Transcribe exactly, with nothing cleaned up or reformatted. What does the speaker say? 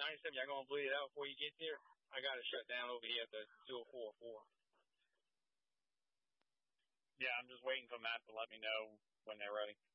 ninety-seven, y'all gonna bleed it out before you get there? I got it shut down over here at the two oh four oh four. Yeah, I'm just waiting for Matt to let me know when they're ready.